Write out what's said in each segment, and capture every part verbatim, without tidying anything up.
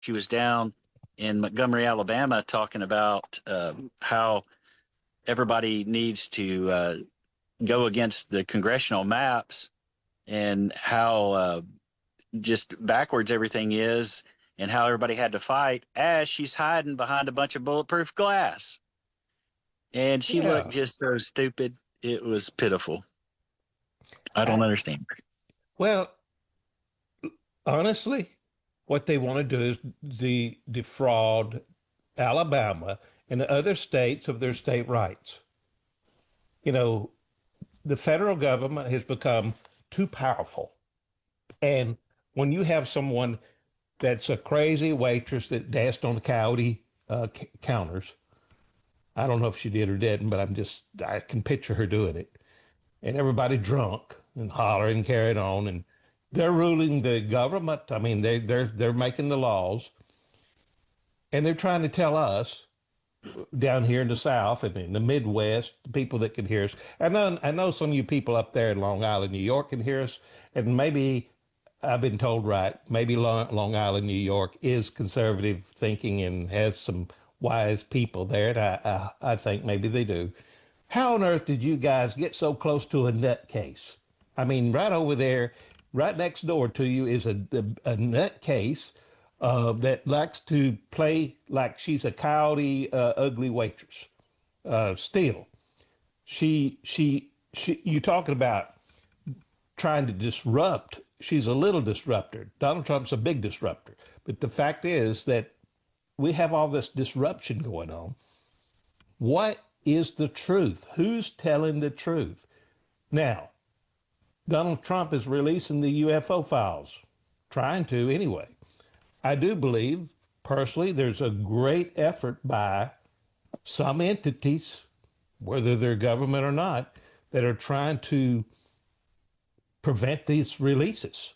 She was down in Montgomery, Alabama, talking about uh, how everybody needs to uh, go against the congressional maps and how uh, just backwards everything is and how everybody had to fight as she's hiding behind a bunch of bulletproof glass. And she looked Yeah. just so stupid. It was pitiful. I don't I, understand. well, honestly, what they want to do is de defraud Alabama and other states of their state rights. You know, the federal government has become too powerful. And when you have someone that's a crazy waitress that danced on the coyote uh, c- counters, I don't know if she did or didn't, but I'm just, I can picture her doing it. And everybody drunk and hollering and carrying on. And they're ruling the government. I mean, they, they're, they're making the laws. And they're trying to tell us down here in the South and in the Midwest, the people that can hear us. I know, I know some of you people up there in Long Island, New York can hear us, and maybe I've been told right. Maybe Long, Long Island, New York is conservative thinking and has some wise people there. And I, I, I think maybe they do. How on earth did you guys get so close to a nutcase? I mean, right over there, right next door to you is a, a, a nutcase uh, that likes to play like she's a coyote, uh, ugly waitress. Uh, still, she, she, she, you talking about trying to disrupt. She's a little disruptor. Donald Trump's a big disruptor. But the fact is that we have all this disruption going on. What is the truth? Who's telling the truth? Now, Donald Trump is releasing the U F O files, trying to anyway. I do believe, personally, there's a great effort by some entities, whether they're government or not, that are trying to prevent these releases.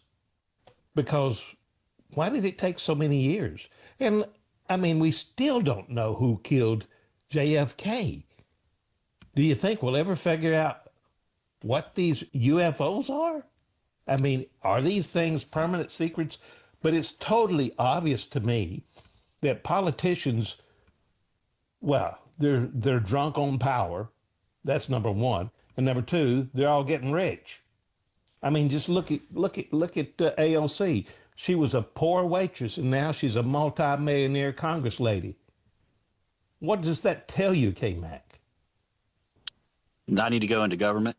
Because why did it take so many years? And I mean, we still don't know who killed J F K. Do you think we'll ever figure out what these U F Os are? I mean, are these things permanent secrets? But it's totally obvious to me that politicians, well, they're they're drunk on power. That's number one. And number two, they're all getting rich. I mean, just look at look at look at uh, A O C. She was a poor waitress, and now she's a multi-millionaire Congress lady. What does that tell you, K Mac? I need to go into government.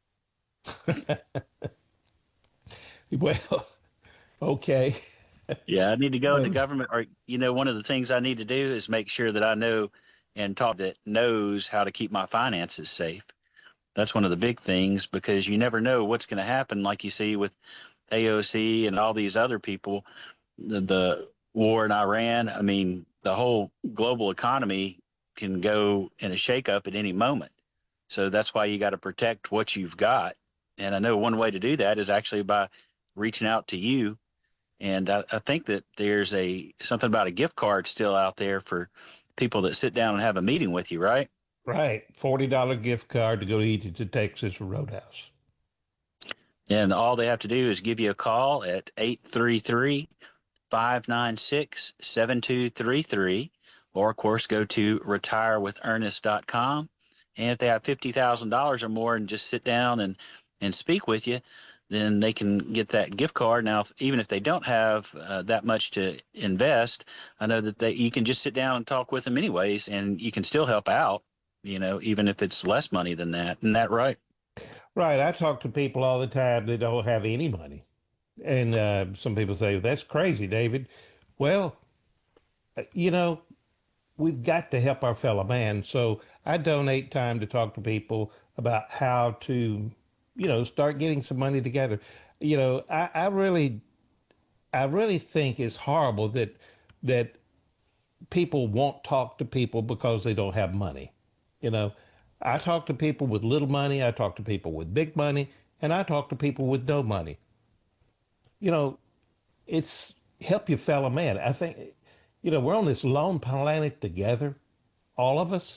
Well, okay. Yeah, I need to go into Well, government. Or, you know, one of the things I need to do is make sure that I know and talk that knows how to keep my finances safe. That's one of the big things because you never know what's going to happen. Like you see with A O C and all these other people, the, the war in Iran. I mean, the whole global economy can go in a shakeup at any moment. So that's why you got to protect what you've got. And I know one way to do that is actually by reaching out to you. And I, I think that there's a something about a gift card still out there for people that sit down and have a meeting with you, right? right. forty dollars gift card to go eat at the Texas Roadhouse. And all they have to do is give you a call at eight three three, five nine six, seven two three three, or of course go to retire with ernest dot com. And if they have fifty thousand dollars or more and just sit down and, and speak with you, then they can get that gift card. Now, if, even if they don't have uh, that much to invest, I know that they, you can just sit down and talk with them anyways, and you can still help out, you know, even if it's less money than that. Isn't that right? Right. I talk to people all the time that don't have any money. And uh, some people say, that's crazy, David. Well, uh, you know, we've got to help our fellow man. So I donate time to talk to people about how to, you know, start getting some money together. You know, I, I really, I really think it's horrible that that people won't talk to people because they don't have money. You know, I talk to people with little money, I talk to people with big money, and I talk to people with no money. You know, it's help your fellow man. I think, you know, we're on this lone planet together, all of us.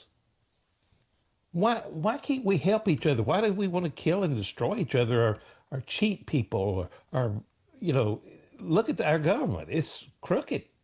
Why why can't we help each other? Why do we want to kill and destroy each other or, or cheat people or, or you know, look at our government. It's crooked.